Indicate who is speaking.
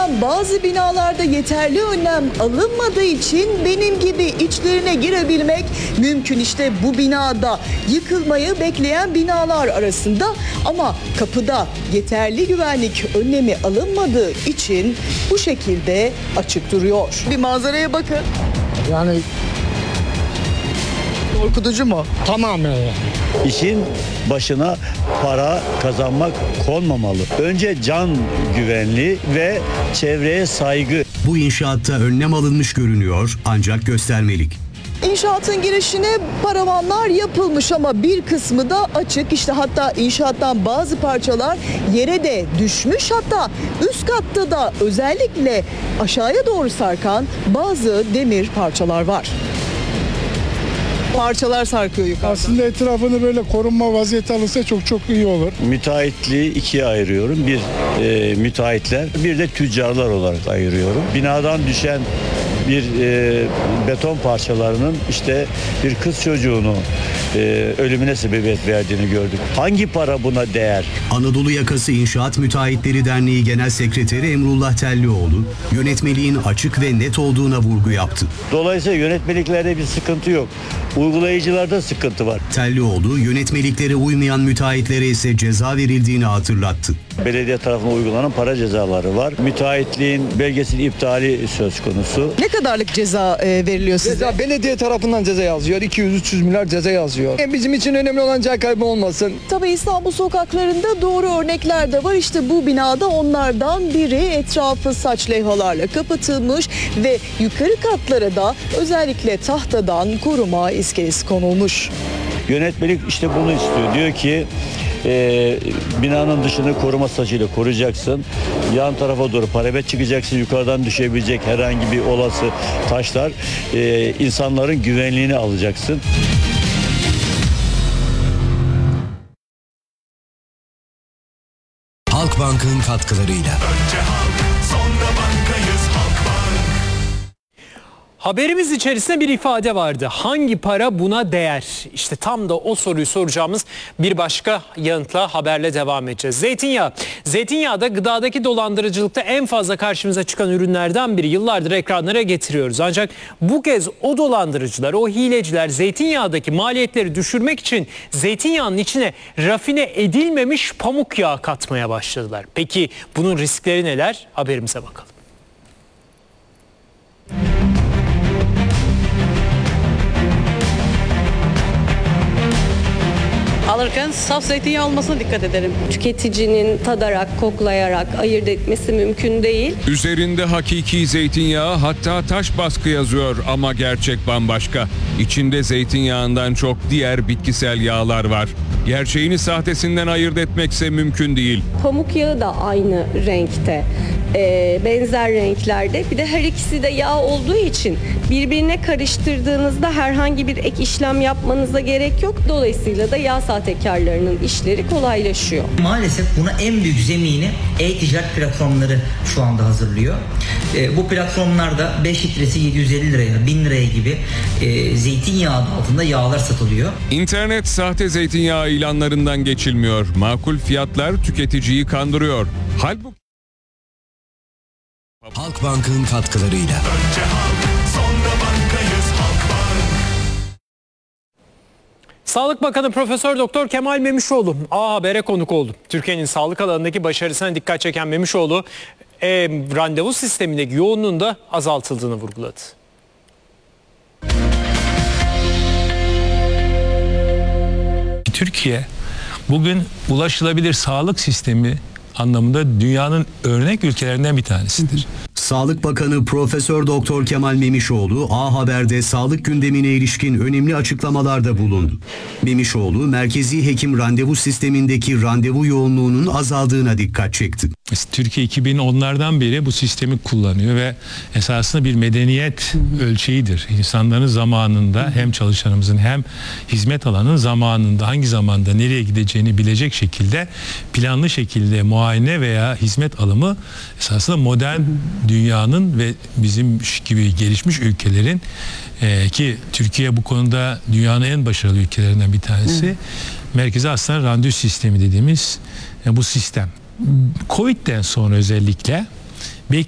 Speaker 1: azından bazı binalarda yeterli önlem alınmadığı için benim gibi içlerine girebilmek mümkün. İşte bu binada yıkılmayı bekleyen binalar arasında, ama kapıda yeterli güvenlik önlemi alınmadığı için bu şekilde açık duruyor. Bir manzaraya bakın.
Speaker 2: Yani
Speaker 1: Korkutucu mu?
Speaker 2: tamamen yani.
Speaker 3: İşin başına para kazanmak konmamalı. Önce can güvenliği ve çevreye saygı.
Speaker 4: Bu inşaatta önlem alınmış görünüyor ancak göstermelik.
Speaker 1: İnşaatın girişine paravanlar yapılmış ama bir kısmı da açık. İşte hatta inşaattan bazı parçalar yere de düşmüş. Hatta üst katta da özellikle aşağıya doğru sarkan bazı demir parçalar var. Parçalar sarkıyor yukarıdan.
Speaker 2: Aslında etrafını böyle korunma vaziyeti alırsa çok iyi olur.
Speaker 3: Müteahhitliği ikiye ayırıyorum. Bir müteahhitler, bir de tüccarlar olarak ayırıyorum. Binadan düşen bir beton parçalarının işte bir kız çocuğunu ölümüne sebebiyet verdiğini gördük. Hangi para buna değer?
Speaker 4: Anadolu Yakası İnşaat Müteahhitleri Derneği Genel Sekreteri Emrullah Tellioğlu, yönetmeliğin açık ve net olduğuna vurgu yaptı.
Speaker 3: Dolayısıyla yönetmeliklerde bir sıkıntı yok. Uygulayıcılarda sıkıntı var.
Speaker 4: Tellioğlu, yönetmeliklere uymayan müteahhitlere ise ceza verildiğini hatırlattı.
Speaker 3: Belediye tarafından uygulanan para cezaları var. Müteahhitliğin belgesinin iptali söz konusu.
Speaker 1: Ne kadarlık ceza veriliyor size?
Speaker 5: Ceza belediye tarafından ceza yazıyor. 200-300 milyar ceza yazıyor. Bizim için önemli olan can kaybı olmasın.
Speaker 1: Tabii İstanbul sokaklarında doğru örnekler de var. İşte bu binada onlardan biri. Etrafı saç levhalarla kapatılmış ve yukarı katlara da özellikle tahtadan koruma iskelesi konulmuş.
Speaker 3: Yönetmelik işte bunu istiyor. Diyor ki binanın dışını koruma sacıyla koruyacaksın. Yan tarafa doğru parabet çıkacaksın. Yukarıdan düşebilecek herhangi bir olası taşlar, insanların güvenliğini alacaksın.
Speaker 6: Halkbank'ın katkılarıyla.
Speaker 7: Haberimiz içerisinde bir ifade vardı. Hangi para buna değer? İşte tam da o soruyu soracağımız bir başka yanıtla, haberle devam edeceğiz. Zeytinyağı. Zeytinyağı da gıdadaki dolandırıcılıkta en fazla karşımıza çıkan ürünlerden biri. Yıllardır ekranlara getiriyoruz. Ancak bu kez o dolandırıcılar, o hileciler zeytinyağdaki maliyetleri düşürmek için zeytinyağının içine rafine edilmemiş pamuk yağı katmaya başladılar. Peki bunun riskleri neler? Haberimize bakalım.
Speaker 8: Alırken saf zeytinyağı olmasına dikkat ederim.
Speaker 9: Tüketicinin tadarak, koklayarak ayırt etmesi mümkün değil.
Speaker 10: Üzerinde hakiki zeytinyağı, hatta taş baskı yazıyor ama gerçek bambaşka. İçinde zeytinyağından çok diğer bitkisel yağlar var. Gerçeğini sahtesinden ayırt etmekse mümkün değil.
Speaker 9: Pamuk yağı da aynı renkte, benzer renklerde. Bir de her ikisi de yağ olduğu için birbirine karıştırdığınızda herhangi bir ek işlem yapmanıza gerek yok. Dolayısıyla da yağ sahtekarlarının işleri kolaylaşıyor.
Speaker 11: Maalesef buna en büyük zemini e-ticaret platformları şu anda hazırlıyor. Bu platformlarda 5 litresi 750 liraya, 1000 liraya gibi zeytinyağı altında yağlar satılıyor.
Speaker 10: İnternet sahte zeytinyağı ilanlarından geçilmiyor. Makul fiyatlar tüketiciyi kandırıyor. Halbuki
Speaker 6: Halkbank'ın katkılarıyla.
Speaker 12: Önce halk, sonra bankayız, Halkbank.
Speaker 7: Sağlık Bakanı Profesör Doktor Kemal Memişoğlu A Haber'e konuk oldu. Türkiye'nin sağlık alanındaki başarısına dikkat çeken Memişoğlu, randevu sistemindeki yoğunluğun da azaltıldığını vurguladı.
Speaker 13: Türkiye bugün ulaşılabilir sağlık sistemi anlamında dünyanın örnek ülkelerinden bir tanesidir.
Speaker 4: Sağlık Bakanı Profesör Doktor Kemal Memişoğlu A Haber'de sağlık gündemine ilişkin önemli açıklamalarda bulundu. Memişoğlu, merkezi hekim randevu sistemindeki randevu yoğunluğunun azaldığına dikkat çekti.
Speaker 13: Türkiye 2010'lardan beri bu sistemi kullanıyor ve esasında bir medeniyet ölçeğidir. İnsanların zamanında, hem çalışanımızın hem hizmet alanının zamanında, hangi zamanda nereye gideceğini bilecek şekilde planlı şekilde muayene veya hizmet alımı esasında modern dünyanın ve bizim gibi gelişmiş ülkelerin ki Türkiye bu konuda dünyanın en başarılı ülkelerinden bir tanesi. Merkezi hastane randevu sistemi dediğimiz bu sistem. Covid'den sonra özellikle